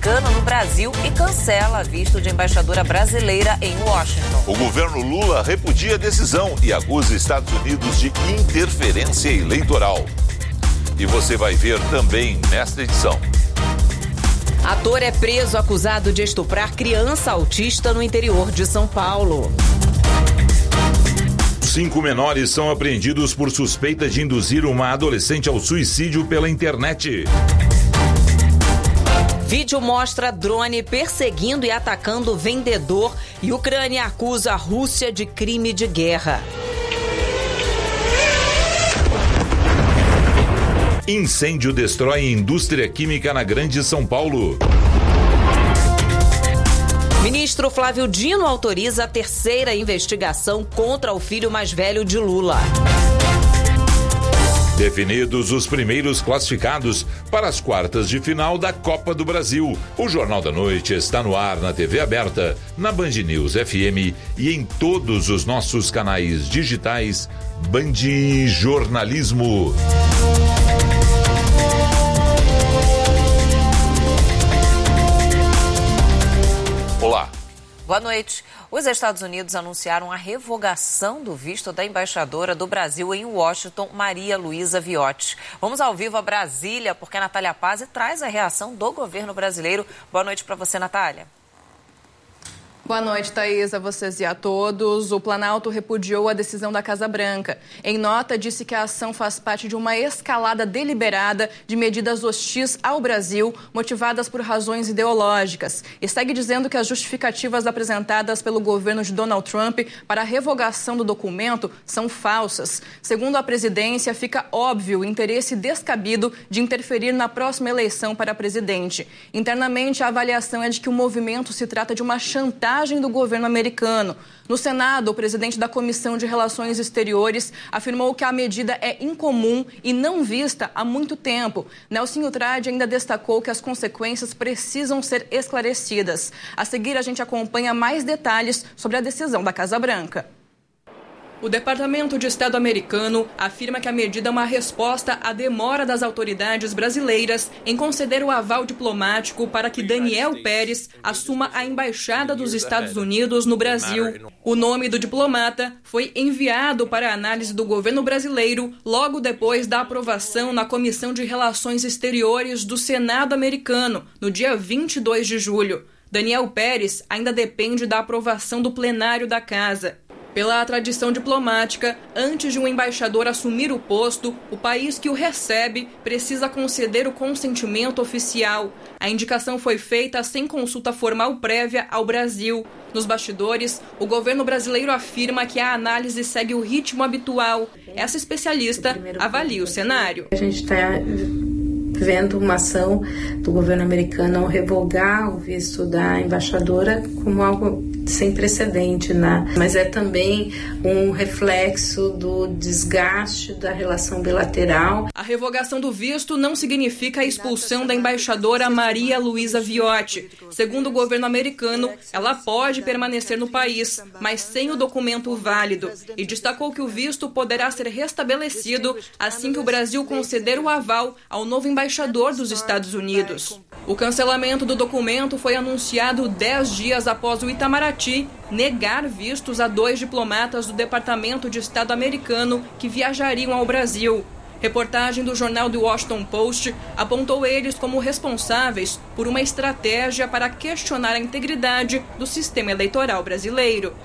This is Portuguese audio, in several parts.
americano no Brasil e cancela visto de embaixadora brasileira em Washington. O governo Lula repudia a decisão e acusa Estados Unidos de interferência eleitoral. E você vai ver também nesta edição. Ator é preso acusado de estuprar criança autista no interior de São Paulo. 5 menores são apreendidos por suspeita de induzir uma adolescente ao suicídio pela internet. Vídeo mostra drone perseguindo e atacando vendedor e Ucrânia acusa a Rússia de crime de guerra. Incêndio destrói indústria química na Grande São Paulo. Ministro Flávio Dino autoriza a terceira investigação contra o filho mais velho de Lula. Definidos os primeiros classificados para as quartas de final da Copa do Brasil. O Jornal da Noite está no ar na TV aberta, na Band News FM e em todos os nossos canais digitais. Band Jornalismo. Olá. Boa noite. Os Estados Unidos anunciaram a revogação do visto da embaixadora do Brasil em Washington, Maria Luísa Viotti. Vamos ao vivo a Brasília, porque a Natália Pazzi traz a reação do governo brasileiro. Boa noite para você, Natália. Boa noite, Thaís, a vocês e a todos. O Planalto repudiou a decisão da Casa Branca. Em nota, disse que a ação faz parte de uma escalada deliberada de medidas hostis ao Brasil, motivadas por razões ideológicas. E segue dizendo que as justificativas apresentadas pelo governo de Donald Trump para a revogação do documento são falsas. Segundo a presidência, fica óbvio o interesse descabido de interferir na próxima eleição para presidente. Internamente, a avaliação é de que o movimento se trata de uma chantagem do governo americano. No Senado, o presidente da Comissão de Relações Exteriores afirmou que a medida é incomum e não vista há muito tempo. Nelsinho Trade ainda destacou que as consequências precisam ser esclarecidas. A seguir, a gente acompanha mais detalhes sobre a decisão da Casa Branca. O Departamento de Estado americano afirma que a medida é uma resposta à demora das autoridades brasileiras em conceder o aval diplomático para que Daniel Pérez assuma a embaixada dos Estados Unidos no Brasil. O nome do diplomata foi enviado para a análise do governo brasileiro logo depois da aprovação na Comissão de Relações Exteriores do Senado americano, no dia 22 de julho. Daniel Pérez ainda depende da aprovação do plenário da Casa. Pela tradição diplomática, antes de um embaixador assumir o posto, o país que o recebe precisa conceder o consentimento oficial. A indicação foi feita sem consulta formal prévia ao Brasil. Nos bastidores, o governo brasileiro afirma que a análise segue o ritmo habitual. Essa especialista avalia o cenário. A gente está vendo uma ação do governo americano ao revogar o visto da embaixadora como algo sem precedente, né? Mas é também um reflexo do desgaste da relação bilateral. A revogação do visto não significa a expulsão da embaixadora Maria Luísa Viotti. Segundo o governo americano, ela pode permanecer no país, mas sem o documento válido. E destacou que o visto poderá ser restabelecido assim que o Brasil conceder o aval ao novo embaixador dos Estados Unidos. O cancelamento do documento foi anunciado 10 dias após o Itamaraty negar vistos a 2 diplomatas do Departamento de Estado americano que viajariam ao Brasil. Reportagem do jornal The Washington Post apontou eles como responsáveis por uma estratégia para questionar a integridade do sistema eleitoral brasileiro.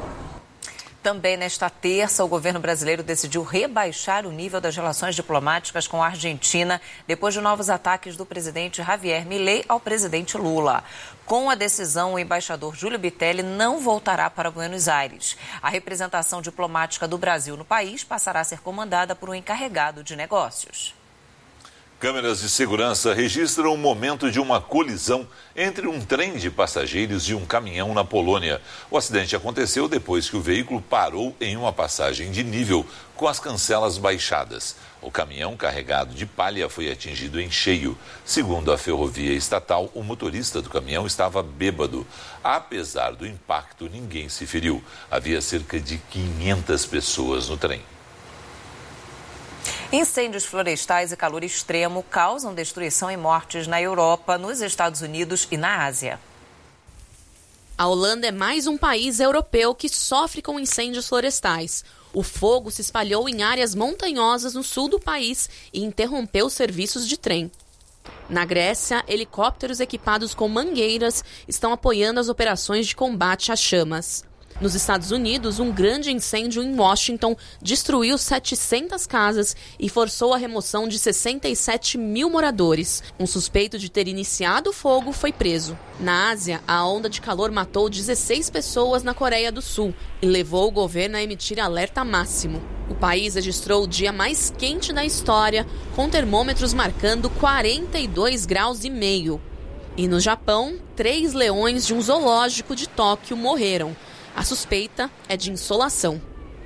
Também nesta terça, o governo brasileiro decidiu rebaixar o nível das relações diplomáticas com a Argentina depois de novos ataques do presidente Javier Milei ao presidente Lula. Com a decisão, o embaixador Júlio Bitelli não voltará para Buenos Aires. A representação diplomática do Brasil no país passará a ser comandada por um encarregado de negócios. Câmeras de segurança registram o momento de uma colisão entre um trem de passageiros e um caminhão na Polônia. O acidente aconteceu depois que o veículo parou em uma passagem de nível com as cancelas baixadas. O caminhão carregado de palha foi atingido em cheio. Segundo a ferrovia estatal, o motorista do caminhão estava bêbado. Apesar do impacto, ninguém se feriu. Havia cerca de 500 pessoas no trem. Incêndios florestais e calor extremo causam destruição e mortes na Europa, nos Estados Unidos e na Ásia. A Holanda é mais um país europeu que sofre com incêndios florestais. O fogo se espalhou em áreas montanhosas no sul do país e interrompeu os serviços de trem. Na Grécia, helicópteros equipados com mangueiras estão apoiando as operações de combate às chamas. Nos Estados Unidos, um grande incêndio em Washington destruiu 700 casas e forçou a remoção de 67 mil moradores. Um suspeito de ter iniciado o fogo foi preso. Na Ásia, a onda de calor matou 16 pessoas na Coreia do Sul e levou o governo a emitir alerta máximo. O país registrou o dia mais quente da história, com termômetros marcando 42,5 graus. E no Japão, 3 leões de um zoológico de Tóquio morreram. A suspeita é de insolação.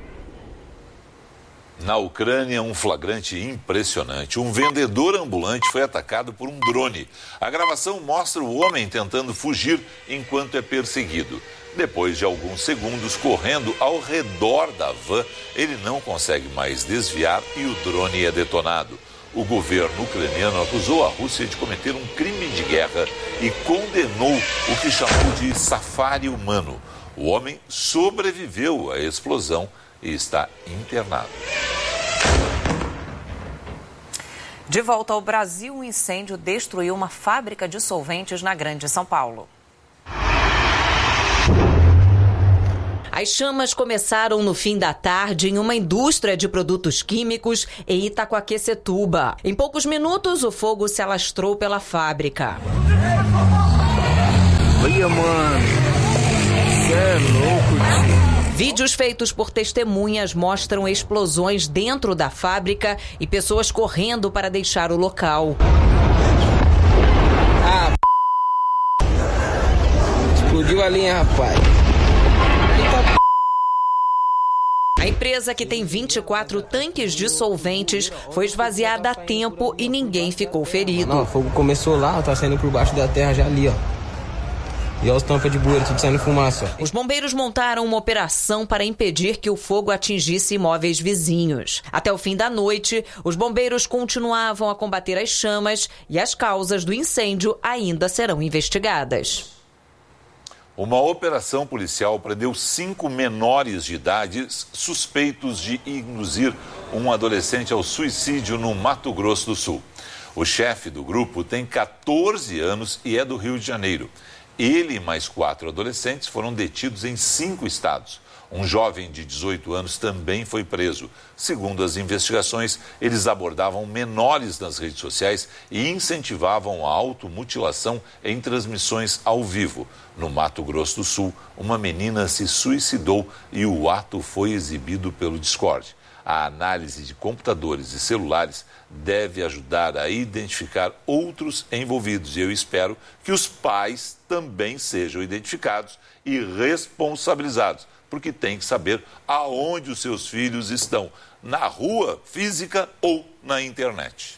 Na Ucrânia, um flagrante impressionante. Um vendedor ambulante foi atacado por um drone. A gravação mostra o homem tentando fugir enquanto é perseguido. Depois de alguns segundos correndo ao redor da van, ele não consegue mais desviar e o drone é detonado. O governo ucraniano acusou a Rússia de cometer um crime de guerra e condenou o que chamou de safari humano. O homem sobreviveu à explosão e está internado. De volta ao Brasil, um incêndio destruiu uma fábrica de solventes na Grande São Paulo. As chamas começaram no fim da tarde em uma indústria de produtos químicos em Itacoaquecetuba. Em poucos minutos, o fogo se alastrou pela fábrica. Olha, mano. Cê é louco, tio. Vídeos feitos por testemunhas mostram explosões dentro da fábrica e pessoas correndo para deixar o local. Explodiu a linha, rapaz. A empresa, que tem 24 tanques de solventes, foi esvaziada a tempo e ninguém ficou ferido. Não, o fogo começou lá, tá saindo por baixo da terra já ali, ó. E olha os tampas de bueiro, tudo saindo fumaça. Os bombeiros montaram uma operação para impedir que o fogo atingisse imóveis vizinhos. Até o fim da noite, os bombeiros continuavam a combater as chamas e as causas do incêndio ainda serão investigadas. Uma operação policial prendeu 5 menores de idade suspeitos de induzir um adolescente ao suicídio no Mato Grosso do Sul. O chefe do grupo tem 14 anos e é do Rio de Janeiro. Ele e mais 4 adolescentes foram detidos em 5 estados. Um jovem de 18 anos também foi preso. Segundo as investigações, eles abordavam menores nas redes sociais e incentivavam a automutilação em transmissões ao vivo. No Mato Grosso do Sul, uma menina se suicidou e o ato foi exibido pelo Discord. A análise de computadores e celulares deve ajudar a identificar outros envolvidos. E eu espero que os pais também sejam identificados e responsabilizados, porque tem que saber aonde os seus filhos estão, na rua física ou na internet.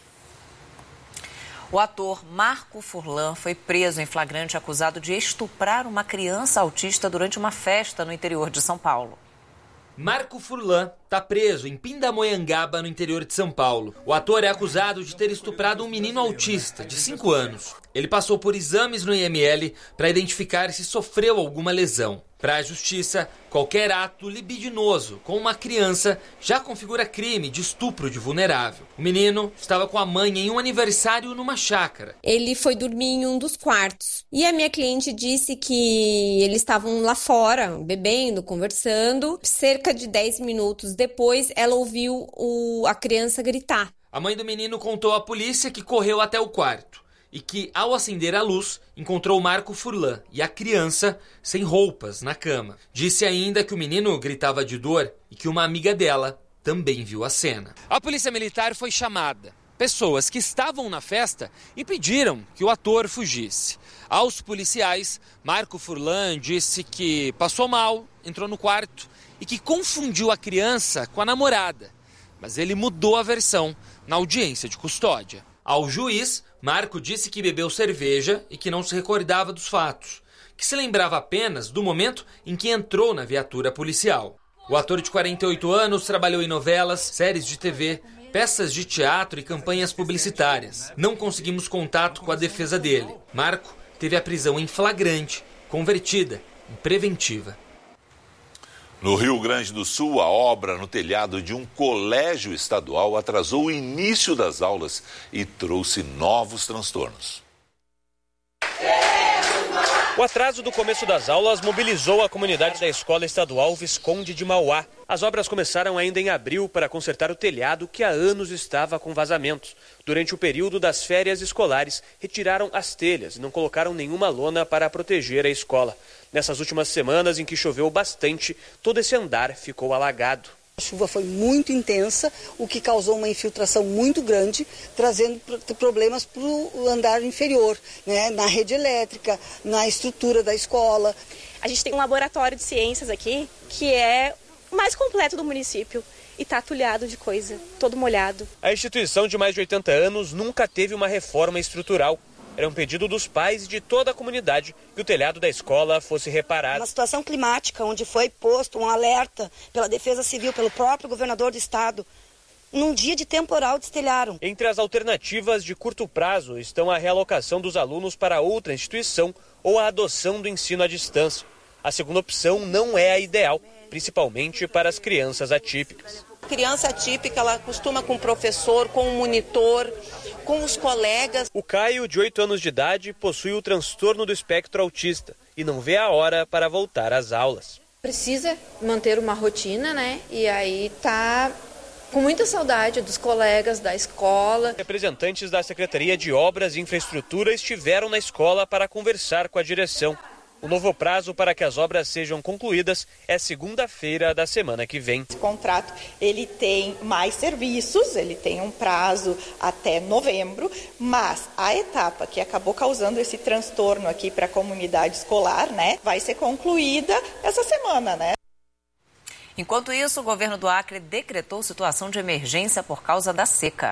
O ator Marco Furlan foi preso em flagrante acusado de estuprar uma criança autista durante uma festa no interior de São Paulo. Marco Furlan está preso em Pindamonhangaba, no interior de São Paulo. O ator é acusado de ter estuprado um menino autista de 5 anos. Ele passou por exames no IML para identificar se sofreu alguma lesão. Para a justiça, qualquer ato libidinoso com uma criança já configura crime de estupro de vulnerável. O menino estava com a mãe em um aniversário numa chácara. Ele foi dormir em um dos quartos. E a minha cliente disse que eles estavam lá fora, bebendo, conversando. Cerca de 10 minutos depois, ela ouviu a criança gritar. A mãe do menino contou à polícia que correu até o quarto e que, ao acender a luz, encontrou Marco Furlan e a criança sem roupas na cama. Disse ainda que o menino gritava de dor e que uma amiga dela também viu a cena. A polícia militar foi chamada. Pessoas que estavam na festa impediram que o ator fugisse. Aos policiais, Marco Furlan disse que passou mal, entrou no quarto e que confundiu a criança com a namorada. Mas ele mudou a versão na audiência de custódia. Ao juiz, Marco disse que bebeu cerveja e que não se recordava dos fatos, que se lembrava apenas do momento em que entrou na viatura policial. O ator de 48 anos trabalhou em novelas, séries de TV, peças de teatro e campanhas publicitárias. Não conseguimos contato com a defesa dele. Marco teve a prisão em flagrante, convertida em preventiva. No Rio Grande do Sul, a obra no telhado de um colégio estadual atrasou o início das aulas e trouxe novos transtornos. O atraso do começo das aulas mobilizou a comunidade da Escola Estadual Visconde de Mauá. As obras começaram ainda em abril para consertar o telhado que há anos estava com vazamentos. Durante o período das férias escolares, retiraram as telhas e não colocaram nenhuma lona para proteger a escola. Nessas últimas semanas em que choveu bastante, todo esse andar ficou alagado. A chuva foi muito intensa, o que causou uma infiltração muito grande, trazendo problemas para o andar inferior, né? Na rede elétrica, na estrutura da escola. A gente tem um laboratório de ciências aqui, que é o mais completo do município. E está atulhado de coisa, todo molhado. A instituição de mais de 80 anos nunca teve uma reforma estrutural. Era um pedido dos pais e de toda a comunidade que o telhado da escola fosse reparado. Uma situação climática onde foi posto um alerta pela Defesa Civil, pelo próprio governador do estado, num dia de temporal destelharam. Entre as alternativas de curto prazo estão a realocação dos alunos para outra instituição ou a adoção do ensino à distância. A segunda opção não é a ideal, principalmente para as crianças atípicas. Criança atípica, ela costuma com o professor, com o monitor, com os colegas. O Caio, de 8 anos de idade, possui o transtorno do espectro autista e não vê a hora para voltar às aulas. Precisa manter uma rotina, né? E aí tá com muita saudade dos colegas da escola. Representantes da Secretaria de Obras e Infraestrutura estiveram na escola para conversar com a direção. O novo prazo para que as obras sejam concluídas é segunda-feira da semana que vem. Esse contrato ele tem mais serviços, ele tem um prazo até novembro, mas a etapa que acabou causando esse transtorno aqui para a comunidade escolar, né, vai ser concluída essa semana, né? Enquanto isso, o governo do Acre decretou situação de emergência por causa da seca.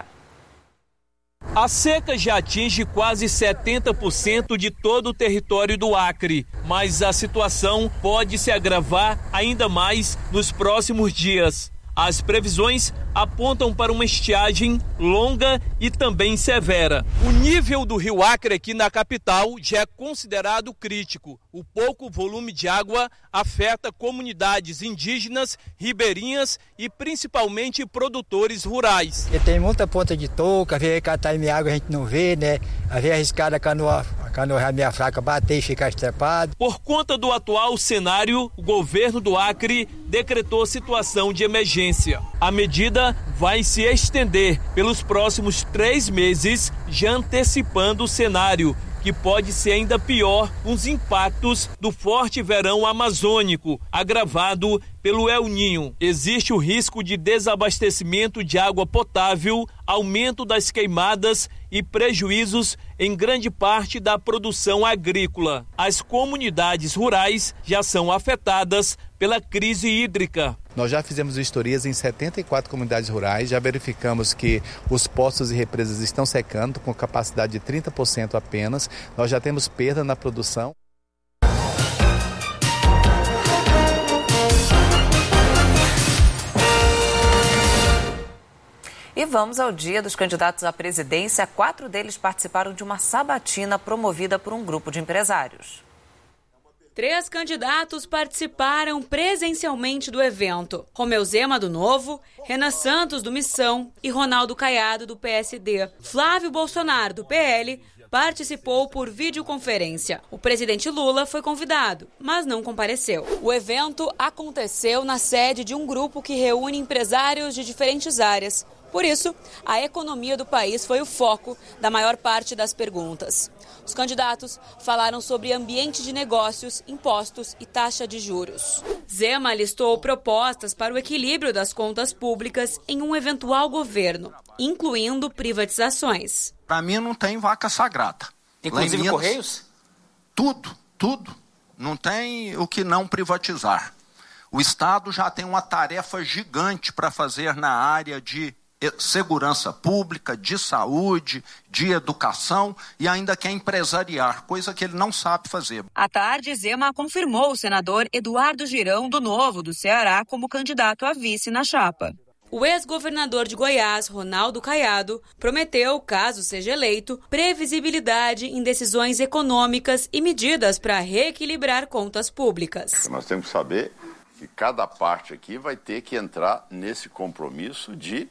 A seca já atinge quase 70% de todo o território do Acre, mas a situação pode se agravar ainda mais nos próximos dias. As previsões apontam para uma estiagem longa e também severa. O nível do rio Acre aqui na capital já é considerado crítico. O pouco volume de água afeta comunidades indígenas, ribeirinhas e principalmente produtores rurais. E tem muita ponta de touca, às vezes catar minha água a gente não vê, né? Às vezes arriscada a canoa minha fraca bater e ficar estrepado. Por conta do atual cenário, o governo do Acre decretou situação de emergência. A medida vai se estender pelos próximos 3 meses, já antecipando o cenário, que pode ser ainda pior com os impactos do forte verão amazônico, agravado pelo El Niño. Existe o risco de desabastecimento de água potável, aumento das queimadas e prejuízos em grande parte da produção agrícola. As comunidades rurais já são afetadas pela crise hídrica. Nós já fizemos vistorias em 74 comunidades rurais, já verificamos que os poços e represas estão secando com capacidade de 30% apenas. Nós já temos perda na produção. E vamos ao dia dos candidatos à presidência. 4 deles participaram de uma sabatina promovida por um grupo de empresários. 3 candidatos participaram presencialmente do evento. Romeu Zema, do Novo, Renan Santos, do Missão e Ronaldo Caiado, do PSD. Flávio Bolsonaro, do PL, participou por videoconferência. O presidente Lula foi convidado, mas não compareceu. O evento aconteceu na sede de um grupo que reúne empresários de diferentes áreas. Por isso, a economia do país foi o foco da maior parte das perguntas. Os candidatos falaram sobre ambiente de negócios, impostos e taxa de juros. Zema listou propostas para o equilíbrio das contas públicas em um eventual governo, incluindo privatizações. Para mim não tem vaca sagrada. Inclusive Minas, Correios? Tudo. Não tem o que não privatizar. O Estado já tem uma tarefa gigante para fazer na área de segurança pública, de saúde, de educação e ainda quer empresariar, coisa que ele não sabe fazer. À tarde, Zema confirmou o senador Eduardo Girão, do Novo, do Ceará, como candidato a vice na chapa. o ex-governador de Goiás, Ronaldo Caiado, prometeu, caso seja eleito, previsibilidade em decisões econômicas e medidas para reequilibrar contas públicas. Nós temos que saber que cada parte aqui vai ter que entrar nesse compromisso de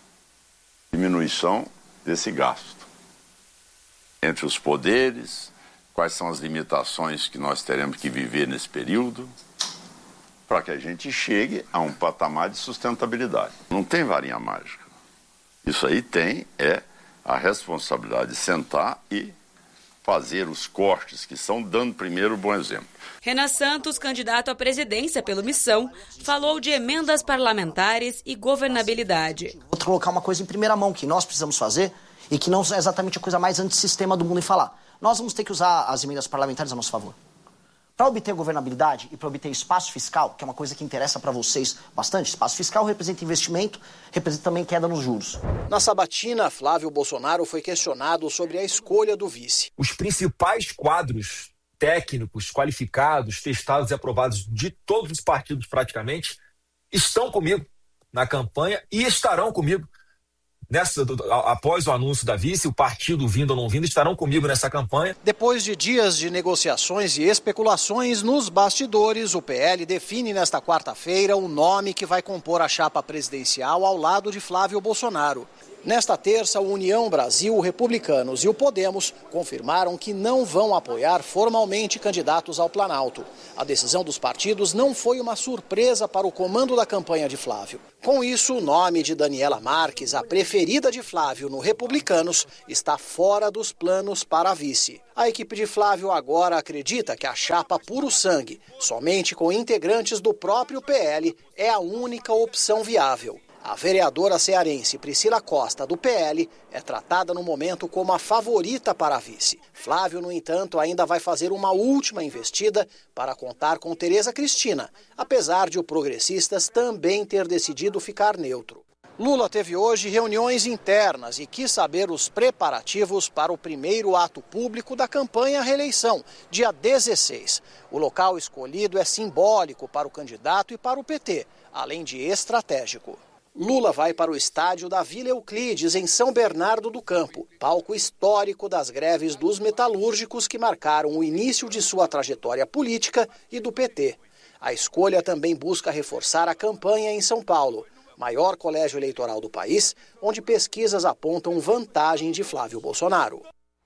diminuição desse gasto. Entre os poderes, quais são as limitações que nós teremos que viver nesse período, para que a gente chegue a um patamar de sustentabilidade. Não tem varinha mágica. Isso aí tem a responsabilidade de sentar e fazer os cortes que são, dando primeiro um bom exemplo. Renan Santos, candidato à presidência pelo Missão, falou de emendas parlamentares e governabilidade. Vou colocar uma coisa em primeira mão que nós precisamos fazer e que não é exatamente a coisa mais antissistema do mundo em falar. Nós vamos ter que usar as emendas parlamentares a nosso favor. Para obter governabilidade e para obter espaço fiscal, que é uma coisa que interessa para vocês bastante, espaço fiscal representa investimento, representa também queda nos juros. Na sabatina, Flávio Bolsonaro foi questionado sobre a escolha do vice. Os principais quadros técnicos, qualificados, testados e aprovados de todos os partidos praticamente, estão comigo na campanha e estarão comigo. Após o anúncio da vice, o partido vindo ou não vindo estarão comigo nessa campanha. Depois de dias de negociações e especulações nos bastidores, o PL define nesta quarta-feira o nome que vai compor a chapa presidencial ao lado de Flávio Bolsonaro. Nesta terça, o União Brasil, o Republicanos e o Podemos confirmaram que não vão apoiar formalmente candidatos ao Planalto. A decisão dos partidos não foi uma surpresa para o comando da campanha de Flávio. Com isso, o nome de Daniela Marques, a preferida de Flávio no Republicanos, está fora dos planos para a vice. A equipe de Flávio agora acredita que a chapa puro sangue, somente com integrantes do próprio PL, é a única opção viável. A vereadora cearense Priscila Costa, do PL, é tratada no momento como a favorita para a vice. Flávio, no entanto, ainda vai fazer uma última investida para contar com Tereza Cristina, apesar de o Progressistas também ter decidido ficar neutro. Lula teve hoje reuniões internas e quis saber os preparativos para o primeiro ato público da campanha à reeleição, dia 16. O local escolhido é simbólico para o candidato e para o PT, além de estratégico. Lula vai para o estádio da Vila Euclides, em São Bernardo do Campo, palco histórico das greves dos metalúrgicos que marcaram o início de sua trajetória política e do PT. A escolha também busca reforçar a campanha em São Paulo, maior colégio eleitoral do país, onde pesquisas apontam vantagem de Flávio Bolsonaro.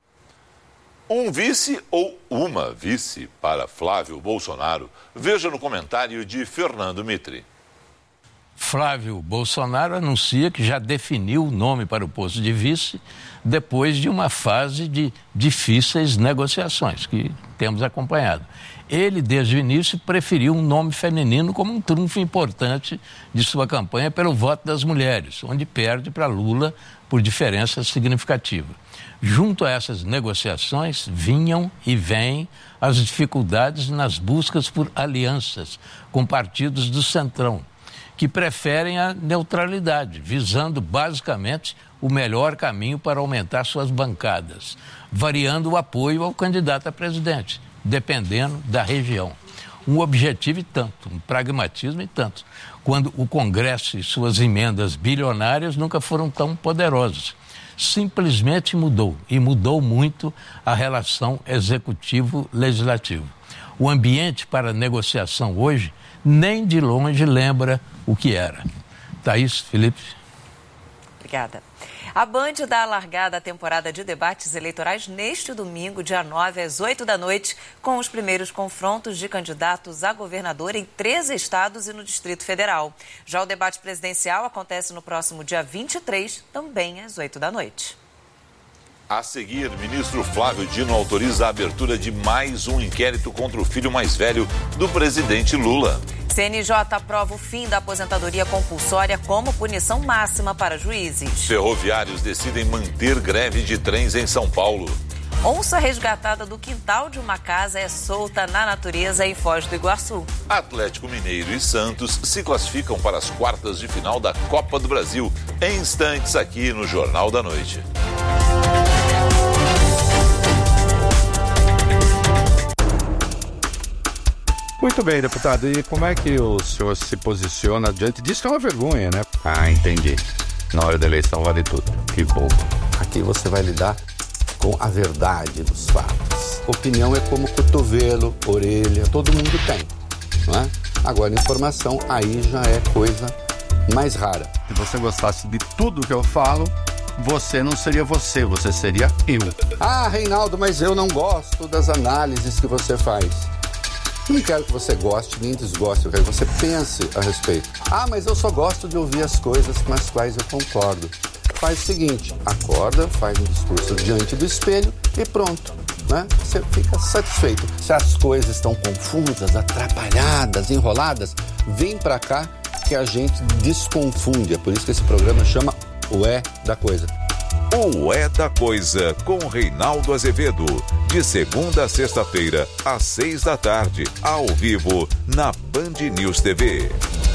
Um vice ou uma vice para Flávio Bolsonaro? Veja no comentário de Fernando Mitre. Flávio Bolsonaro anuncia que já definiu o nome para o posto de vice depois de uma fase de difíceis negociações que temos acompanhado. Ele, desde o início, preferiu um nome feminino como um trunfo importante de sua campanha pelo voto das mulheres, onde perde para Lula por diferença significativa. Junto a essas negociações, vinham e vêm as dificuldades nas buscas por alianças com partidos do Centrão, que preferem a neutralidade, visando basicamente o melhor caminho para aumentar suas bancadas, variando o apoio ao candidato a presidente, dependendo da região. Um objetivo e tanto, um pragmatismo e tanto, quando o Congresso e suas emendas bilionárias nunca foram tão poderosos. Simplesmente mudou, e mudou muito a relação executivo-legislativo. O ambiente para negociação hoje nem de longe lembra o que era. Thaís, Felipe. Obrigada. A Band dá a largada à temporada de debates eleitorais neste domingo, dia 9, às 8 da noite, com os primeiros confrontos de candidatos a governador em 13 estados e no Distrito Federal. Já o debate presidencial acontece no próximo dia 23, também às 8 da noite. A seguir, ministro Flávio Dino autoriza a abertura de mais um inquérito contra o filho mais velho do presidente Lula. CNJ aprova o fim da aposentadoria compulsória como punição máxima para juízes. Ferroviários decidem manter greve de trens em São Paulo. Onça resgatada do quintal de uma casa é solta na natureza em Foz do Iguaçu. Atlético Mineiro e Santos se classificam para as quartas de final da Copa do Brasil. Em instantes aqui no Jornal da Noite. Muito bem, deputado. E como é que o senhor se posiciona diante disso? Que é uma vergonha, né? Ah, entendi. Na hora da eleição vale tudo. Que bobo. Aqui você vai lidar com a verdade dos fatos. Opinião é como cotovelo, orelha, todo mundo tem, não é? Agora, informação, aí já é coisa mais rara. Se você gostasse de tudo que eu falo, você não seria você, você seria eu. Ah, Reinaldo, mas eu não gosto das análises que você faz. Não quero que você goste nem desgoste, eu quero que você pense a respeito. Ah, mas eu só gosto de ouvir as coisas com as quais eu concordo. Faz o seguinte, acorda, faz um discurso diante do espelho e pronto, né? Você fica satisfeito. Se as coisas estão confusas, atrapalhadas, enroladas, vem pra cá que a gente desconfunde. É por isso que esse programa chama O É da Coisa. O É da Coisa, com Reinaldo Azevedo. De segunda a sexta-feira, às 18h, ao vivo, na Band News TV.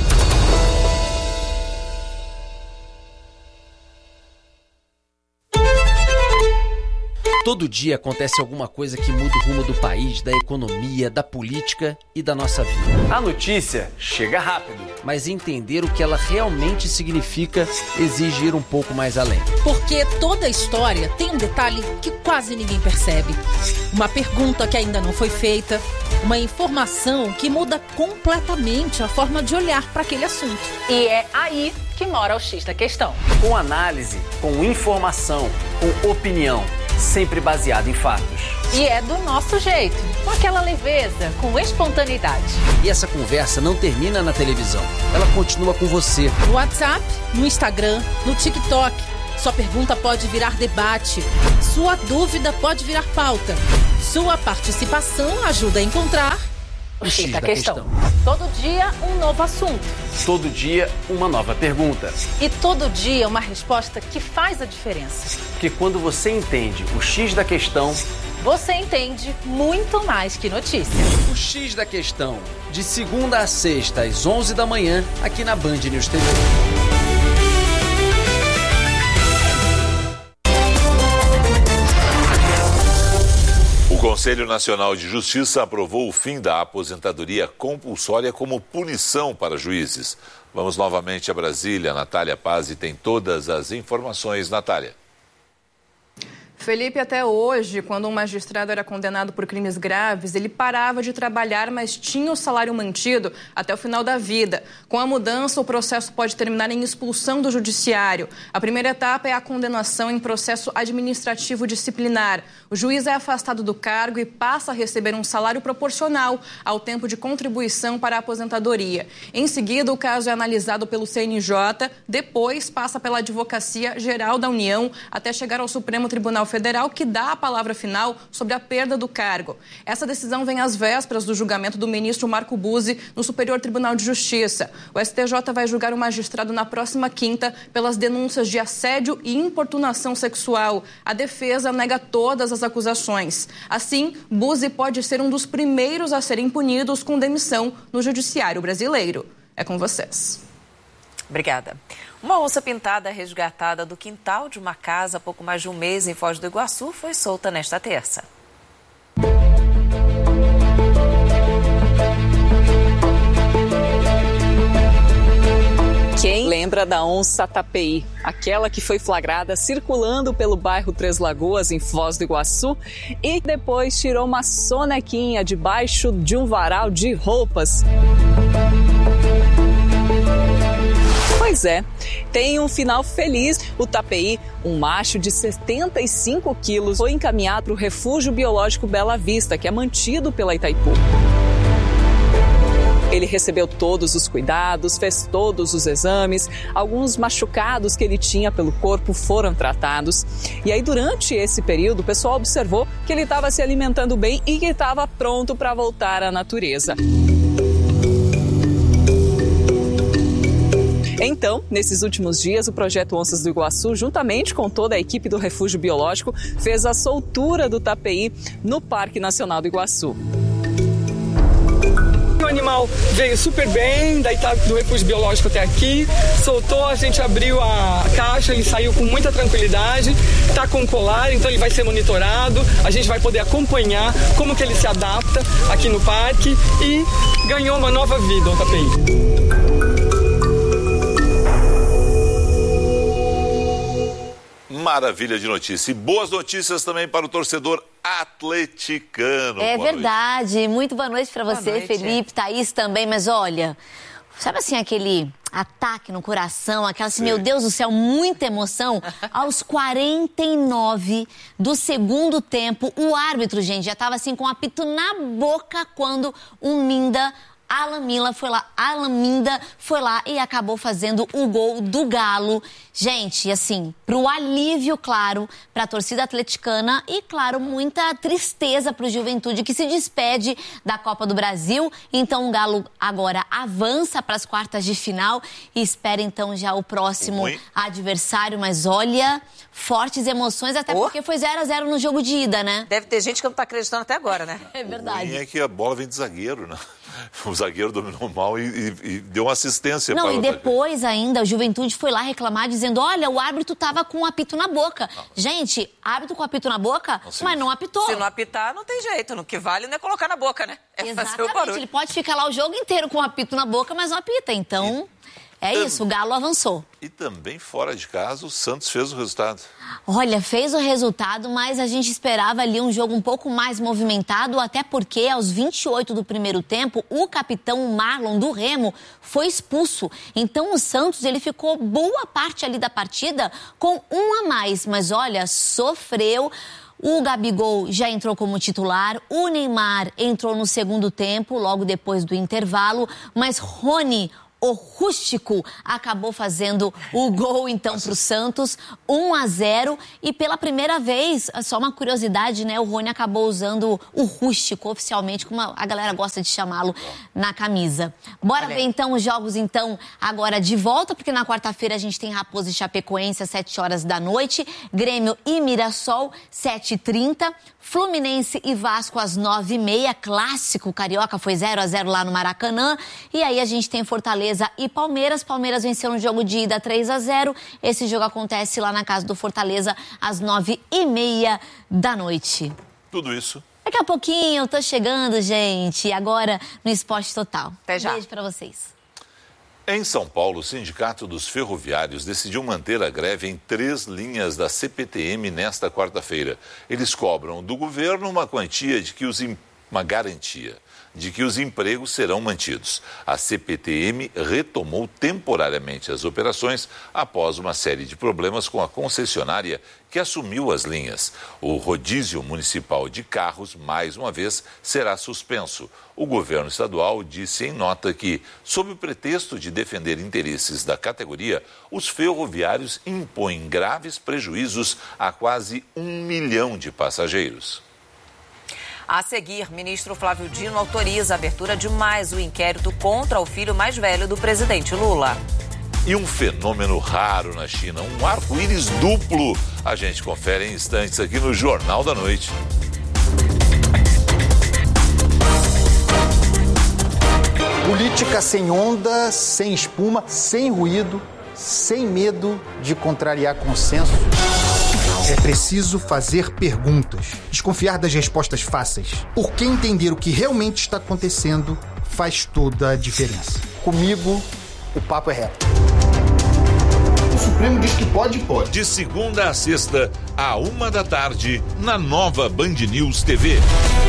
Todo dia acontece alguma coisa que muda o rumo do país, da economia, da política e da nossa vida. A notícia chega rápido. Mas entender o que ela realmente significa exige ir um pouco mais além. Porque toda história tem um detalhe que quase ninguém percebe. Uma pergunta que ainda não foi feita, uma informação que muda completamente a forma de olhar para aquele assunto. E é aí que mora o X da questão. Com análise, com informação, com opinião. Sempre baseado em fatos. E é do nosso jeito, com aquela leveza, com espontaneidade. E essa conversa não termina na televisão, ela continua com você. No WhatsApp, no Instagram, no TikTok. Sua pergunta pode virar debate, sua dúvida pode virar pauta. Sua participação ajuda a encontrar o X da questão. Todo dia um novo assunto. Todo dia uma nova pergunta. E todo dia uma resposta que faz a diferença. Porque quando você entende o X da questão, você entende muito mais que notícia. O X da questão, de segunda a sexta às 11 da manhã, aqui na Band News TV. O Conselho Nacional de Justiça aprovou o fim da aposentadoria compulsória como punição para juízes. Vamos novamente a Brasília. Natália Pazzi tem todas as informações. Natália. Felipe, até hoje, quando um magistrado era condenado por crimes graves, ele parava de trabalhar, mas tinha o salário mantido até o final da vida. Com a mudança, o processo pode terminar em expulsão do judiciário. A primeira etapa é a condenação em processo administrativo disciplinar. O juiz é afastado do cargo e passa a receber um salário proporcional ao tempo de contribuição para a aposentadoria. Em seguida, o caso é analisado pelo CNJ, depois passa pela Advocacia Geral da União até chegar ao Supremo Tribunal Federal, que dá a palavra final sobre a perda do cargo. Essa decisão vem às vésperas do julgamento do ministro Marco Buzzi no Superior Tribunal de Justiça. O STJ vai julgar o magistrado na próxima quinta pelas denúncias de assédio e importunação sexual. A defesa nega todas as acusações. Assim, Buzzi pode ser um dos primeiros a serem punidos com demissão no judiciário brasileiro. É com vocês. Obrigada. Uma onça pintada resgatada do quintal de uma casa há pouco mais de um mês em Foz do Iguaçu foi solta nesta terça. Quem lembra da onça tapeí, aquela que foi flagrada circulando pelo bairro Três Lagoas, em Foz do Iguaçu, e depois tirou uma sonequinha debaixo de um varal de roupas? Pois é, tem um final feliz. O tapeí, um macho de 75 quilos, foi encaminhado para o Refúgio Biológico Bela Vista, que é mantido pela Itaipu. Ele recebeu todos os cuidados, fez todos os exames, alguns machucados que ele tinha pelo corpo foram tratados. E aí, durante esse período, o pessoal observou que ele estava se alimentando bem e que estava pronto para voltar à natureza. Então, nesses últimos dias, o Projeto Onças do Iguaçu, juntamente com toda a equipe do Refúgio Biológico, fez a soltura do tapeí no Parque Nacional do Iguaçu. O animal veio super bem, daí tá do recurso biológico até aqui, soltou, a gente abriu a caixa, ele saiu com muita tranquilidade, tá com colar, então ele vai ser monitorado, a gente vai poder acompanhar como que ele se adapta aqui no parque e ganhou uma nova vida o tapete. Maravilha de notícia. E boas notícias também para o torcedor atleticano. É verdade. Muito boa noite para você, Felipe, Thaís também. Mas olha, sabe assim, aquele ataque no coração, aquela assim, meu Deus do céu, muita emoção. Aos 49 do segundo tempo, o árbitro, gente, já estava assim com o apito na boca quando o Alan Minda foi lá e acabou fazendo o gol do Galo. Gente, assim, pro alívio, claro, pra torcida atleticana e, claro, muita tristeza pro Juventude, que se despede da Copa do Brasil. Então, o Galo agora avança pras quartas de final e espera, então, já o próximo adversário. Mas, olha, fortes emoções, até porque foi 0-0 no jogo de ida, né? Deve ter gente que não tá acreditando até agora, né? É verdade. É que a bola vem de zagueiro, né? O zagueiro dominou mal e deu uma assistência para o Não, e depois ainda, o Juventude foi lá reclamar, dizendo, olha, o árbitro tava com um apito na boca. Gente, árbitro com apito na boca, mas não apitou. Se não apitar, não tem jeito. O que vale não é colocar na boca, né? É fazer o barulho. Ele pode ficar lá o jogo inteiro com um apito na boca, mas não apita. Então, isso, o Galo avançou. E também fora de casa, o Santos fez o resultado. Olha, fez o resultado, mas a gente esperava ali um jogo um pouco mais movimentado, até porque aos 28 do primeiro tempo, o capitão Marlon do Remo foi expulso. Então o Santos, ele ficou boa parte ali da partida com um a mais, mas olha, sofreu. O Gabigol já entrou como titular, o Neymar entrou no segundo tempo, logo depois do intervalo, mas Rony, o rústico, acabou fazendo o gol, então, para o Santos, 1-0. E pela primeira vez, só uma curiosidade, né? O Rony acabou usando o rústico oficialmente, como a galera gosta de chamá-lo, na camisa. Bora ver, então, os jogos, então, agora de volta, porque na quarta-feira a gente tem Raposa e Chapecoense às 7 horas da noite, Grêmio e Mirassol, 7h30, Fluminense e Vasco às 9h30, clássico carioca, foi 0-0 lá no Maracanã. E aí a gente tem Fortaleza e Palmeiras. Palmeiras venceu no jogo de ida 3-0. Esse jogo acontece lá na casa do Fortaleza às 9h30 da noite. Tudo isso. Daqui a pouquinho eu tô chegando, gente. Agora no Esporte Total. Até já. Beijo pra vocês. Em São Paulo, o Sindicato dos Ferroviários decidiu manter a greve em 3 linhas da CPTM nesta quarta-feira. Eles cobram do governo uma garantia de que os empregos serão mantidos. A CPTM retomou temporariamente as operações após uma série de problemas com a concessionária que assumiu as linhas. O rodízio municipal de carros, mais uma vez, será suspenso. O governo estadual disse em nota que, sob o pretexto de defender interesses da categoria, os ferroviários impõem graves prejuízos a quase 1 milhão de passageiros. A seguir, ministro Flávio Dino autoriza a abertura de mais um inquérito contra o filho mais velho do presidente Lula. E um fenômeno raro na China, um arco-íris duplo. A gente confere em instantes aqui no Jornal da Noite. Política sem onda, sem espuma, sem ruído, sem medo de contrariar consenso. É preciso fazer perguntas, desconfiar das respostas fáceis, porque entender o que realmente está acontecendo faz toda a diferença. Comigo, o papo é reto. O Supremo diz que pode. De segunda a sexta, à 13h, na nova Band News TV.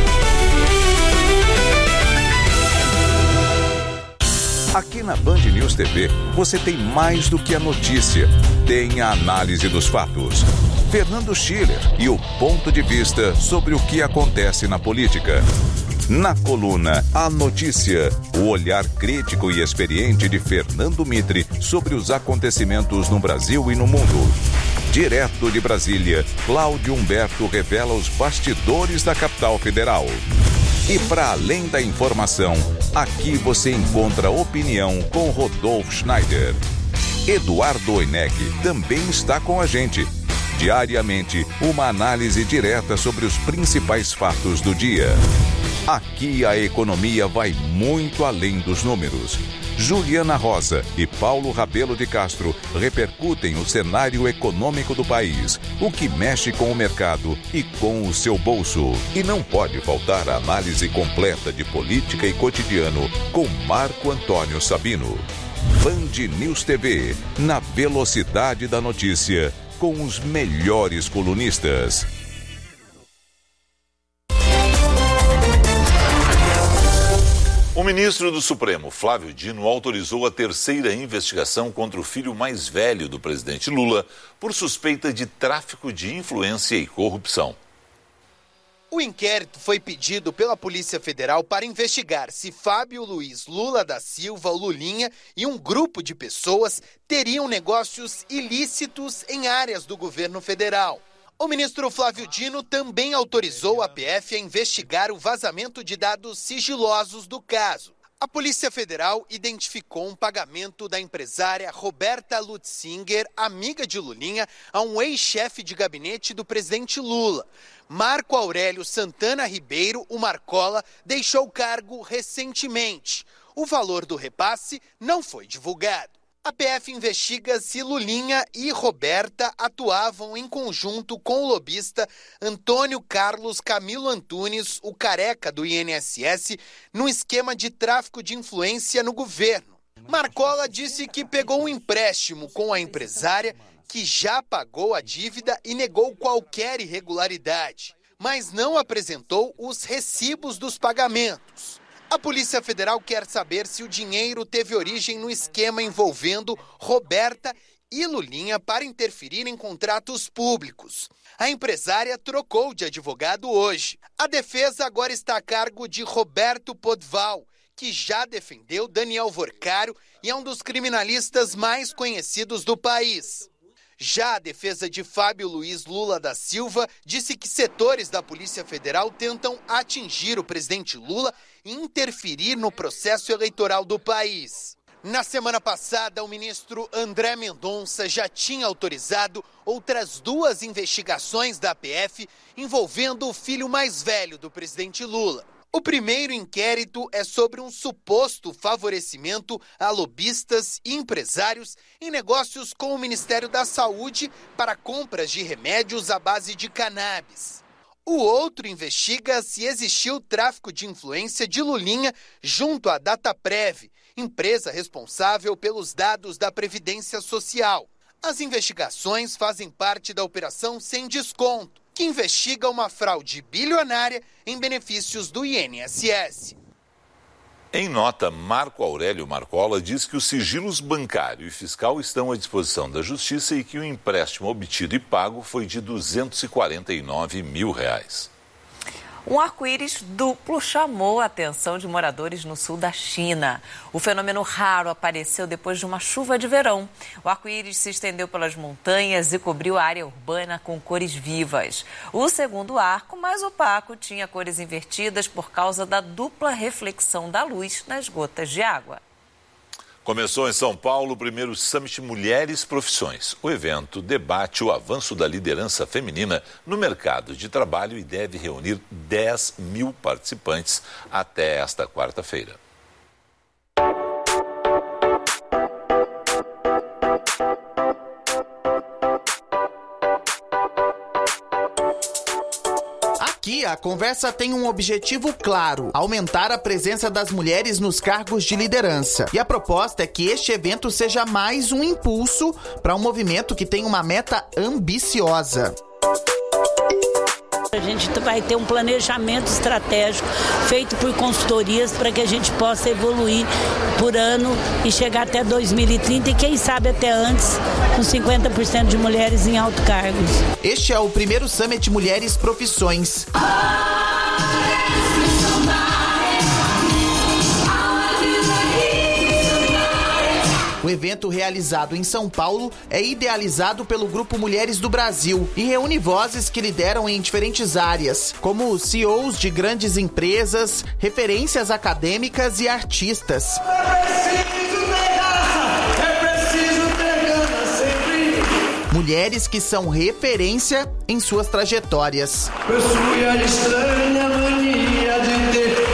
Aqui na Band News TV, você tem mais do que a notícia. Tem a análise dos fatos. Fernando Schiller e o ponto de vista sobre o que acontece na política. Na coluna A Notícia, o olhar crítico e experiente de Fernando Mitre sobre os acontecimentos no Brasil e no mundo. Direto de Brasília, Cláudio Humberto revela os bastidores da capital federal. E para além da informação, aqui você encontra opinião com Rodolfo Schneider. Eduardo Oineg também está com a gente. Diariamente, uma análise direta sobre os principais fatos do dia. Aqui a economia vai muito além dos números. Juliana Rosa e Paulo Rabelo de Castro repercutem o cenário econômico do país, o que mexe com o mercado e com o seu bolso. E não pode faltar a análise completa de política e cotidiano com Marco Antônio Sabino. Band News TV, na velocidade da notícia, com os melhores colunistas. O ministro do Supremo, Flávio Dino, autorizou a terceira investigação contra o filho mais velho do presidente Lula por suspeita de tráfico de influência e corrupção. O inquérito foi pedido pela Polícia Federal para investigar se Fábio Luiz Lula da Silva, o Lulinha, e um grupo de pessoas teriam negócios ilícitos em áreas do governo federal. O ministro Flávio Dino também autorizou a PF a investigar o vazamento de dados sigilosos do caso. A Polícia Federal identificou um pagamento da empresária Roberta Lutzinger, amiga de Lulinha, a um ex-chefe de gabinete do presidente Lula. Marco Aurélio Santana Ribeiro, o Marcola, deixou o cargo recentemente. O valor do repasse não foi divulgado. A PF investiga se Lulinha e Roberta atuavam em conjunto com o lobista Antônio Carlos Camilo Antunes, o careca do INSS, num esquema de tráfico de influência no governo. Marcola disse que pegou um empréstimo com a empresária, que já pagou a dívida e negou qualquer irregularidade, mas não apresentou os recibos dos pagamentos. A Polícia Federal quer saber se o dinheiro teve origem no esquema envolvendo Roberta e Lulinha para interferir em contratos públicos. A empresária trocou de advogado hoje. A defesa agora está a cargo de Roberto Podval, que já defendeu Daniel Vorcário e é um dos criminalistas mais conhecidos do país. Já a defesa de Fábio Luiz Lula da Silva disse que setores da Polícia Federal tentam atingir o presidente Lula e interferir no processo eleitoral do país. Na semana passada, o ministro André Mendonça já tinha autorizado outras 2 investigações da PF envolvendo o filho mais velho do presidente Lula. O primeiro inquérito é sobre um suposto favorecimento a lobistas e empresários em negócios com o Ministério da Saúde para compras de remédios à base de cannabis. O outro investiga se existiu tráfico de influência de Lulinha junto à Dataprev, empresa responsável pelos dados da Previdência Social. As investigações fazem parte da Operação Sem Desconto, que investiga uma fraude bilionária em benefícios do INSS. Em nota, Marco Aurélio Marcola diz que os sigilos bancário e fiscal estão à disposição da Justiça e que o empréstimo obtido e pago foi de R$249 mil. Um arco-íris duplo chamou a atenção de moradores no sul da China. O fenômeno raro apareceu depois de uma chuva de verão. O arco-íris se estendeu pelas montanhas e cobriu a área urbana com cores vivas. O segundo arco, mais opaco, tinha cores invertidas por causa da dupla reflexão da luz nas gotas de água. Começou em São Paulo o primeiro Summit Mulheres Profissões. O evento debate o avanço da liderança feminina no mercado de trabalho e deve reunir 10 mil participantes até esta quarta-feira. Aqui, a conversa tem um objetivo claro: aumentar a presença das mulheres nos cargos de liderança. E a proposta é que este evento seja mais um impulso para um movimento que tem uma meta ambiciosa. A gente vai ter um planejamento estratégico feito por consultorias para que a gente possa evoluir por ano e chegar até 2030 e quem sabe até antes com 50% de mulheres em altos cargos. Este é o primeiro Summit Mulheres Profissões. O evento, realizado em São Paulo, é idealizado pelo Grupo Mulheres do Brasil e reúne vozes que lideram em diferentes áreas, como CEOs de grandes empresas, referências acadêmicas e artistas. Mulheres que são referência em suas trajetórias. Possui a estranha mania de ter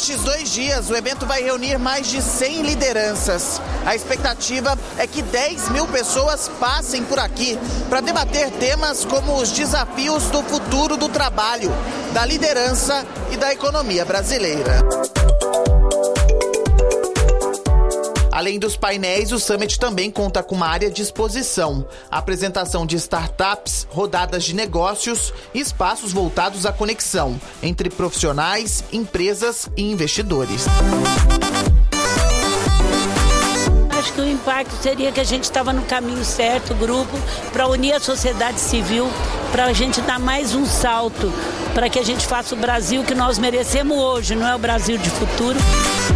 Nestes 2 dias, o evento vai reunir mais de 100 lideranças. A expectativa é que 10 mil pessoas passem por aqui para debater temas como os desafios do futuro do trabalho, da liderança e da economia brasileira. Além dos painéis, o Summit também conta com uma área de exposição, apresentação de startups, rodadas de negócios e espaços voltados à conexão entre profissionais, empresas e investidores. Acho que o impacto seria que a gente estava no caminho certo, o grupo, para unir a sociedade civil, para a gente dar mais um salto, para que a gente faça o Brasil que nós merecemos hoje, não é o Brasil de futuro.